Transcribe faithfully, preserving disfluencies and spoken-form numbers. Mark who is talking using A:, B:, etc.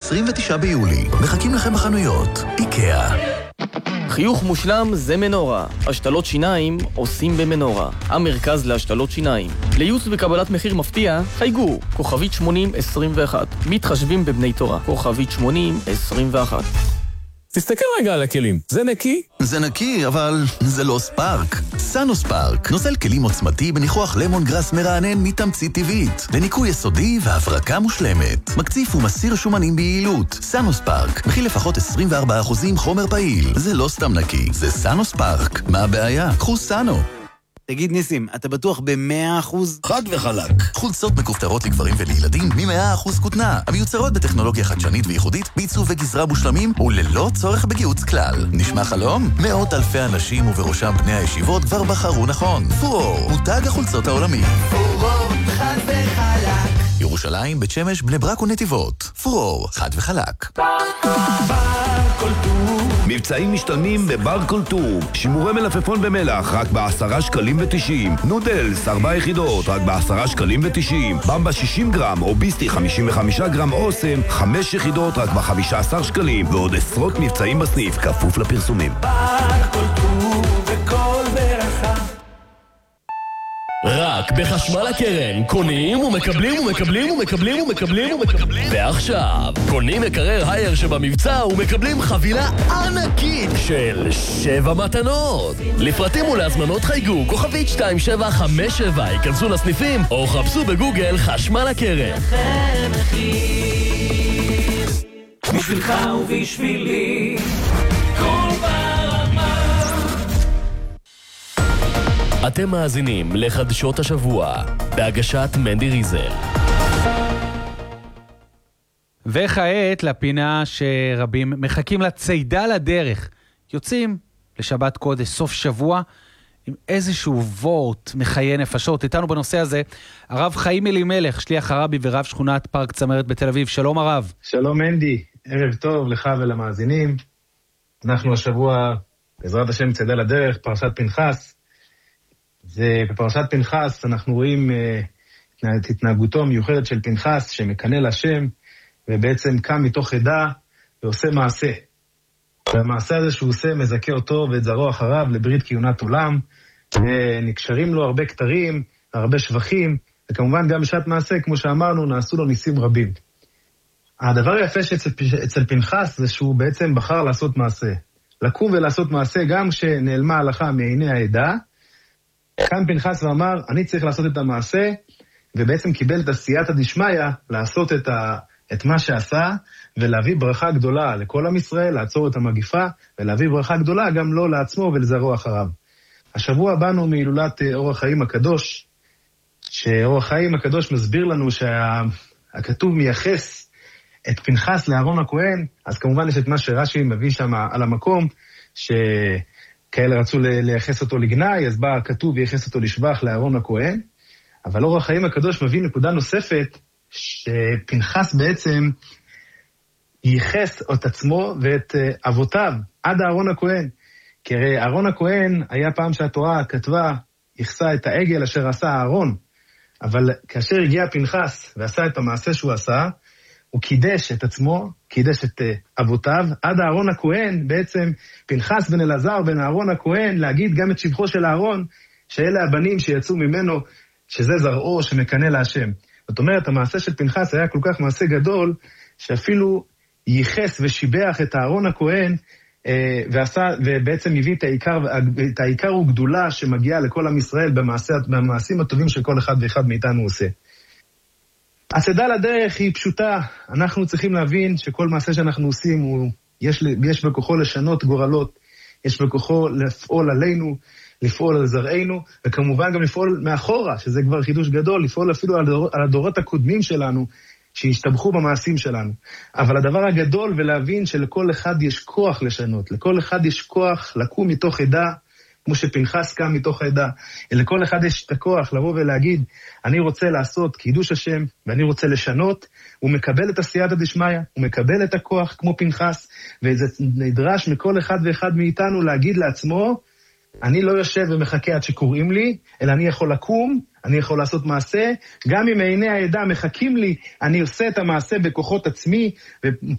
A: עשרים ותשעה ביולי. מחכים לכם בחנויות. איקאה.
B: חיוך מושלם זה מנורה. השתלות שיניים עושים במנורה. המרכז להשתלות שיניים. לייעוץ בקבלת מחיר מפתיע, חייגו, כוכבית שמונים עשרים ואחת. מתחשבים בבני תורה, כוכבית שמונים עשרים ואחת.
C: תסתכל רגע על הכלים, זה נקי?
A: זה נקי, אבל זה לא ספארק. סאנו ספארק, נוזל כלים עוצמתי בניחוח למון גרס מרענן מתמצית טבעית. לניקוי יסודי והברקה מושלמת. מקציף ומסיר שומנים ביעילות. סאנו ספארק, מכיל לפחות עשרים וארבעה אחוז חומר פעיל. זה לא סתם נקי, זה סאנו ספארק. מה הבעיה? קחו סאנו.
D: תגיד ניסים, אתה בטוח ב-מאה אחוז?
A: חד וחלק. חולצות מכופתרות לגברים ולילדים מ-מאה אחוז כותנה. המיוצרות בטכנולוגיה חדשנית וייחודית, בעיצוב וגזרה מושלמים וללא צורך בגיוץ כלל. נשמע חלום? מאות אלפי אנשים ובראשם בני הישיבות כבר בחרו נכון. פורור, מותג החולצות העולמי.
E: פורור, חד וחלק.
A: ירושלים, בית שמש, בני ברק ונתיבות. פורור, חד וחלק.
E: בר כל טוב.
F: מבצעים משתלמים בבר כל טוב. שימורי מלפפון במלח רק בעשרה שקלים ותשעים. נודלס ארבע יחידות רק בעשרה שקלים ותשעים. במבה שישים גרם או ביסטי חמישים וחמישה גרם אוסם חמש יחידות רק בחמישה עשר שקלים. ועוד עשרות מבצעים בסניף כפוף לפרסומים.
E: בר כל טוב וכל ברכה.
G: רק בחשמל הקרן קונים ומקבלים ומקבלים ומקבלים ומקבלים ומקבלים ועכשיו קונים מקרר הייר שבמבצע ומקבלים חבילה ענקית של שבע מתנות. לפרטים ולהזמנות חייגו כוכבית שתיים שבע חמש שבע, ייכנסו לסניפים או חפשו בגוגל חשמל הקרן.
E: בשבילך ובשבילי כל
G: אתם מאזינים לחדשות השבוע בהגשת מנדי ריזל.
H: וכעת לפינה שרבים מחכים לצידה לדרך. יוצאים לשבת קודש, סוף שבוע, עם איזשהו וורט מחיי נפשות. איתנו בנושא הזה הרב חיים אלימלך, שליח הרבי ורב שכונת פארק צמרת בתל אביב. שלום הרב.
I: שלום מנדי, ערב טוב לך ולמאזינים. אנחנו השבוע בעזרת השם צידה לדרך, פרשת פנחס. זה בפרשת פנחס אנחנו רואים uh, את התנהגותו המיוחדת של פנחס שמקנא להשם ובעצם קם מתוך עדה ועושה מעשה. והמעשה הזה שהוא עושה מזכה אותו ואת זרעו אחריו לברית כהונת עולם, ונקשרים לו הרבה כתרים, הרבה שבחים, וכמובן גם בשעת מעשה כמו שאמרנו נעשו לו ניסים רבים. הדבר היפה שאצל פנחס זה שהוא בעצם בחר לעשות מעשה. לקום ולעשות מעשה גם כשנעלמה ההלכה מעיני העדה, קם פנחס ואמר, אני צריך לעשות את המעשה, ובעצם קיבל את הסייעתא דשמיא לעשות את, ה, את מה שעשה, ולהביא ברכה גדולה לכל עם ישראל, לעצור את המגיפה, ולהביא ברכה גדולה גם לו לעצמו ולזרעו אחריו. השבוע באנו מהילולת אור החיים הקדוש, שאור החיים הקדוש מסביר לנו שהכתוב מייחס את פנחס לאהרון הכהן, אז כמובן יש את מה שרש"י מביא שם על המקום, ש... כאלה רצו לייחס אותו לגנאי, אז בא הכתוב וייחס אותו לשבח לאהרון הכהן, אבל אור החיים הקדוש מביא נקודה נוספת, שפנחס בעצם ייחס את עצמו ואת אבותיו עד אהרון הכהן, כי הרי אהרון הכהן היה פעם שהתורה כתבה, יחסה את העגל אשר עשה אהרון, אבל כאשר הגיע פנחס ועשה את המעשה שהוא עשה, הוא קידש את עצמו, קידש את אבותיו, עד אהרון הכהן, בעצם פנחס בן אלעזר בן אהרון הכהן, להגיד גם את שבחו של אהרון, שאלה הבנים שיצאו ממנו, שזה זרעו שמקנא להשם. זאת אומרת, המעשה של פנחס היה כל כך מעשה גדול, שאפילו ייחס ושיבח את אהרון הכהן, ועשה, ובעצם הביא את העיקר, את העיקר וגדולה שמגיעה לכל עם ישראל במעשה, במעשים הטובים שכל אחד ואחד מאיתנו עושה. הצידה לדרך היא פשוטה, אנחנו צריכים להבין שכל מעשה שאנחנו עושים, הוא, יש, יש בכוחו לשנות גורלות, יש בכוחו לפעול עלינו, לפעול על זרענו, וכמובן גם לפעול מאחורה, שזה כבר חידוש גדול, לפעול אפילו על, הדור, על הדורות הקודמים שלנו, שהשתבחו במעשים שלנו. אבל הדבר הגדול ולהבין שלכל אחד יש כוח לשנות, לכל אחד יש כוח לקום מתוך עדה, כמו שפנחס קם מתוך העדה, לכל אחד יש את הכוח לבוא ולהגיד, אני רוצה לעשות קידוש השם, ואני רוצה לשנות, הוא מקבל את הסייעתא דשמיא, הוא מקבל את הכוח כמו פנחס, וזה נדרש מכל אחד ואחד מאיתנו להגיד לעצמו, אני לא יושב ומחכה עד שקוראים לי, אלא אני יכול לקום, אני יכול לעשות מעשה, גם אם עיני העדה מחכים לי, אני עושה את המעשה בכוחות עצמי,